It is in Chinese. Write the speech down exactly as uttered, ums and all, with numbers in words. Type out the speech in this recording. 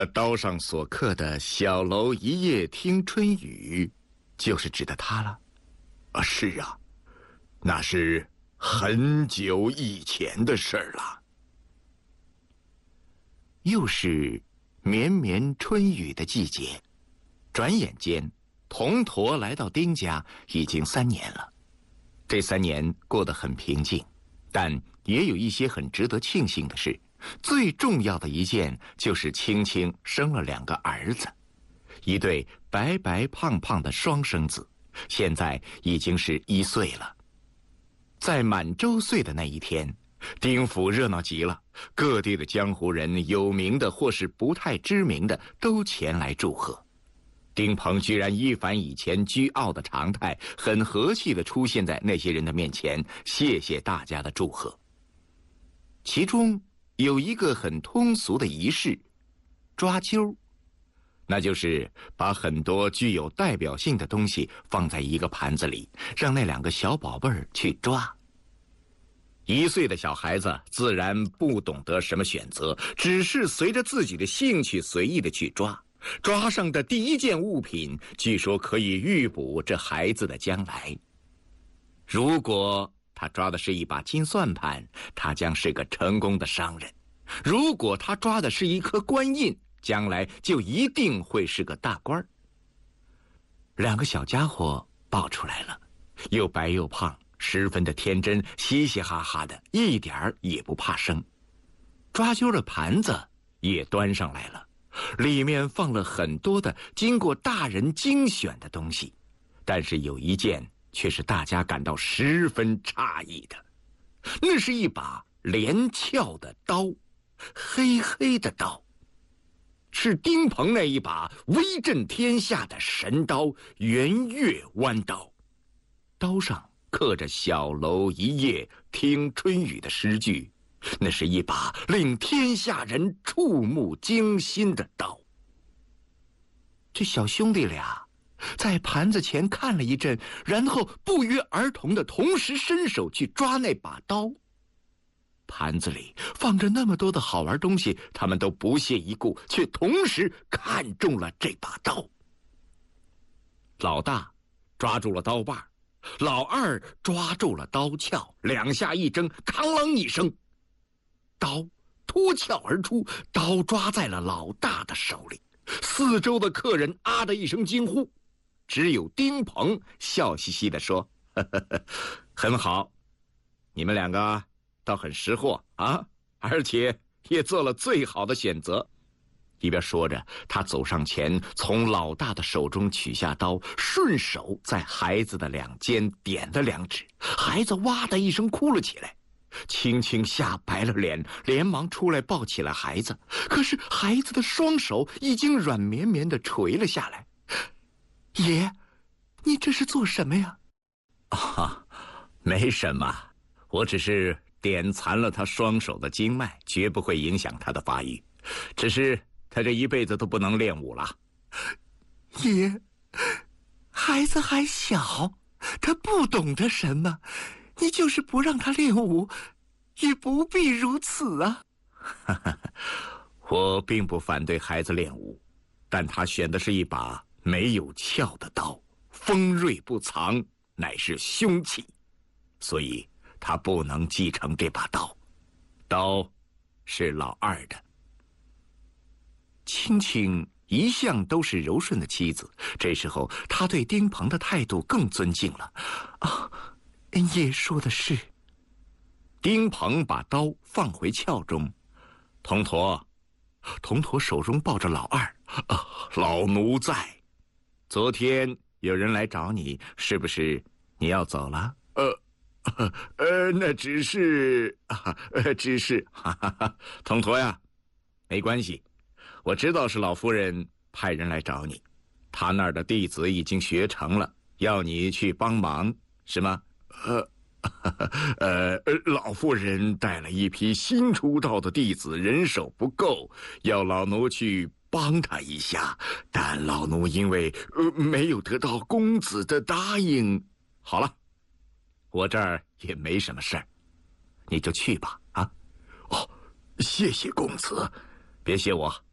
刀上所刻的小楼一夜听春雨，就是指的他了。啊，是啊，那是很久以前的事儿了。又是绵绵春雨的季节，转眼间，童驼来到丁家已经三年了。这三年过得很平静，但也有一些很值得庆幸的事。最重要的一件就是青青生了两个儿子，一对白白胖胖的双生子，现在已经是一岁了。在满周岁的那一天，丁府热闹极了，各地的江湖人，有名的或是不太知名的，都前来祝贺。丁鹏居然一反以前倨傲的常态，很和气地出现在那些人的面前，谢谢大家的祝贺。其中有一个很通俗的仪式，抓阄，那就是把很多具有代表性的东西放在一个盘子里，让那两个小宝贝儿去抓。一岁的小孩子自然不懂得什么选择，只是随着自己的兴趣随意的去抓。抓上的第一件物品，据说可以预卜这孩子的将来。如果他抓的是一把金算盘，他将是个成功的商人；如果他抓的是一颗官印，将来就一定会是个大官儿。两个小家伙抱出来了，又白又胖，十分的天真，嘻嘻哈哈的，一点儿也不怕生。抓阄的盘子也端上来了，里面放了很多的经过大人精选的东西，但是有一件却是大家感到十分诧异的，那是一把连鞘的刀，黑黑的刀，是丁鹏那一把威震天下的神刀圆月弯刀。刀上刻着小楼一夜听春雨的诗句，那是一把令天下人触目惊心的刀。这小兄弟俩在盘子前看了一阵，然后不约而同的同时伸手去抓那把刀。盘子里放着那么多的好玩东西，他们都不屑一顾，却同时看中了这把刀。老大抓住了刀把，老二抓住了刀鞘，两下一争，哐啷一声，刀脱鞘而出，刀抓在了老大的手里。四周的客人啊的一声惊呼，只有丁鹏笑嘻嘻地说：“呵呵呵，很好，你们两个倒很识货啊，而且也做了最好的选择。”一边说着，他走上前，从老大的手中取下刀，顺手在孩子的两肩点了两指，孩子哇的一声哭了起来。青青吓白了脸，连忙出来抱起了孩子，可是孩子的双手已经软绵绵地垂了下来。爷，你这是做什么呀？啊，没什么，我只是点残了他双手的经脉，绝不会影响他的发育，只是他这一辈子都不能练武了。爷，孩子还小，他不懂得什么，你就是不让他练武，也不必如此啊。我并不反对孩子练武，但他选的是一把没有鞘的刀，锋锐不藏，乃是凶器，所以他不能继承这把刀，刀是老二的。青青一向都是柔顺的妻子，这时候他对丁鹏的态度更尊敬了。啊，爷说的是。丁鹏把刀放回鞘中，童驼，童驼手中抱着老二。啊，老奴在。昨天有人来找你，是不是你要走了？呃，呃，那只是，呃，只是，哈哈哈，童驼呀，没关系，我知道是老夫人派人来找你，他那儿的弟子已经学成了，要你去帮忙，是吗？呃。呃，老夫人带了一批新出道的弟子，人手不够，要老奴去帮他一下，但老奴因为呃没有得到公子的答应。好了，我这儿也没什么事儿，你就去吧。啊，哦，谢谢公子，别谢我，